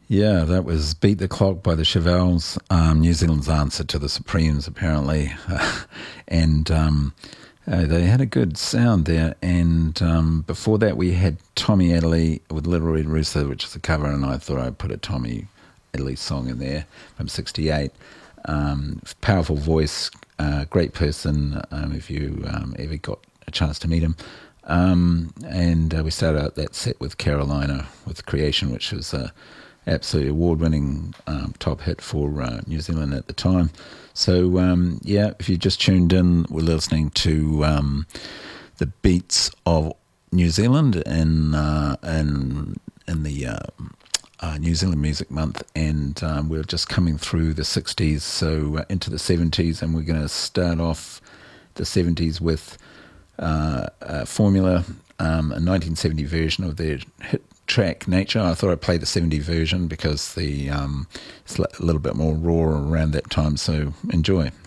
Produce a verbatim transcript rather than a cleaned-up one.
Yeah, that was Beat the Clock by the Chevelles, um, New Zealand's answer to the Supremes, apparently. and um, uh, they had a good sound there. And um, before that, we had Tommy Adderley with Little Red Rooster, which is a cover, and I thought I'd put a Tommy Adderley song in there from sixty-eight. Um, powerful voice, uh, great person, um, if you um, ever got a chance to meet him. Um, and uh, we started out that set with Carolina with Creation, which was a absolutely award-winning um, top hit for uh, New Zealand at the time. So um, yeah, if you just tuned in, we're listening to um, the beats of New Zealand in uh, in in the uh, uh, New Zealand Music Month, and um, we're just coming through the sixties, so uh, into the seventies, and we're going to start off the seventies with uh, uh, Formula, um, a nineteen seventy version of their hit track Nature. I thought I'd play the seventy version because the um, it's a little bit more raw around that time, so enjoy.